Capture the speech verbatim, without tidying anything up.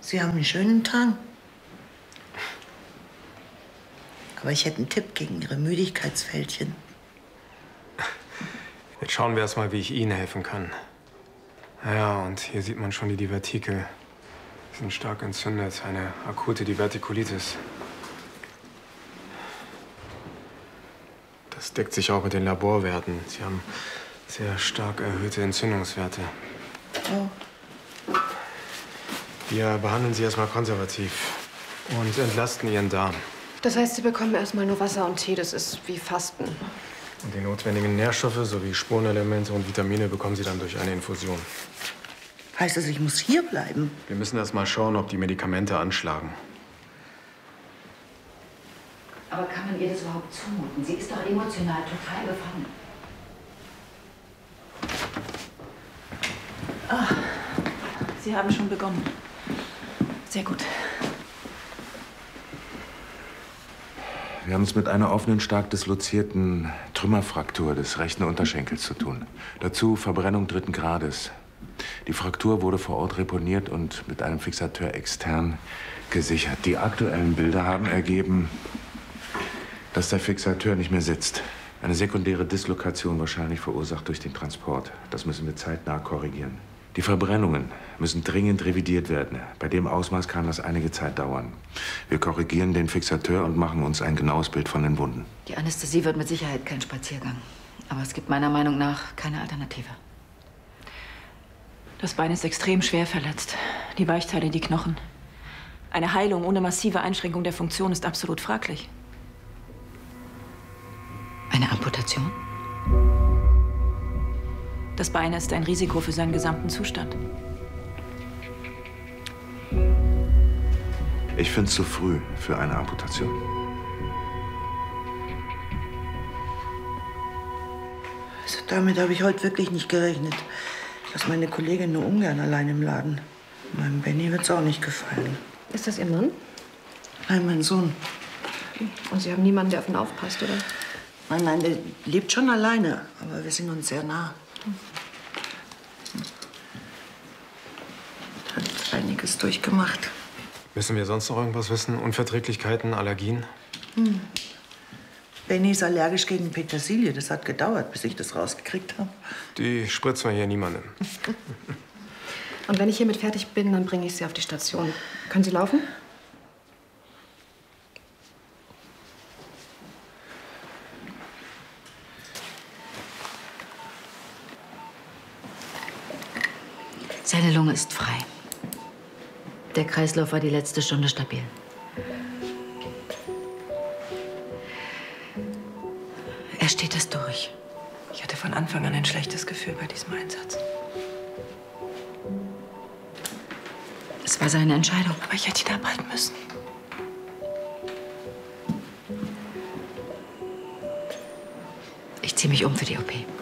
Sie haben einen schönen Drang. Aber ich hätte einen Tipp gegen Ihre Müdigkeitsfältchen. Jetzt schauen wir erst mal, wie ich Ihnen helfen kann. Ja, und hier sieht man schon die Divertikel. Sie sind stark entzündet, eine akute Divertikulitis. Das deckt sich auch mit den Laborwerten. Sie haben sehr stark erhöhte Entzündungswerte. Oh. Wir behandeln Sie erstmal konservativ und entlasten Ihren Darm. Das heißt, Sie bekommen erstmal nur Wasser und Tee. Das ist wie Fasten. Und die notwendigen Nährstoffe sowie Spurenelemente und Vitamine bekommen Sie dann durch eine Infusion. Heißt das, ich muss hier bleiben? Wir müssen erst mal schauen, ob die Medikamente anschlagen. Aber kann man ihr das überhaupt zumuten? Sie ist doch emotional total gefangen. Ah, Sie haben schon begonnen. Sehr gut. Wir haben es mit einer offenen, stark dislozierten Trümmerfraktur des rechten Unterschenkels zu tun. Dazu Verbrennung dritten Grades. Die Fraktur wurde vor Ort reponiert und mit einem Fixateur extern gesichert. Die aktuellen Bilder haben ergeben, dass der Fixateur nicht mehr sitzt. Eine sekundäre Dislokation wahrscheinlich verursacht durch den Transport. Das müssen wir zeitnah korrigieren. Die Verbrennungen müssen dringend revidiert werden. Bei dem Ausmaß kann das einige Zeit dauern. Wir korrigieren den Fixateur und machen uns ein genaues Bild von den Wunden. Die Anästhesie wird mit Sicherheit kein Spaziergang. Aber es gibt meiner Meinung nach keine Alternative. Das Bein ist extrem schwer verletzt. Die Weichteile, die Knochen. Eine Heilung ohne massive Einschränkung der Funktion ist absolut fraglich. Eine Amputation? Das Bein ist ein Risiko für seinen gesamten Zustand. Ich finde es zu früh für eine Amputation. Also damit habe ich heute wirklich nicht gerechnet. Ich lasse meine Kollegin nur ungern allein im Laden. Meinem Benny wird es auch nicht gefallen. Ist das Ihr Mann? Nein, mein Sohn. Und Sie haben niemanden, der auf ihn aufpasst, oder? Nein, nein, der lebt schon alleine. Aber wir sind uns sehr nah. Hat einiges durchgemacht. Müssen wir sonst noch irgendwas wissen? Unverträglichkeiten, Allergien? Hm. Benny ist allergisch gegen Petersilie. Das hat gedauert, bis ich das rausgekriegt habe. Die spritzen wir hier niemandem. Und wenn ich hiermit fertig bin, dann bringe ich Sie auf die Station. Können Sie laufen? Seine Lunge ist frei. Der Kreislauf war die letzte Stunde stabil. Er steht es durch. Ich hatte von Anfang an ein schlechtes Gefühl bei diesem Einsatz. Es war seine Entscheidung. Aber ich hätte ihn abhalten müssen. Ich ziehe mich um für die O P.